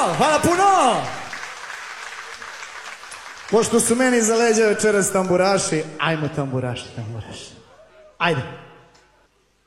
hvala puno! Pošto su meni za leđa večeras tamburaši, ajmo tamburaši. Ajde.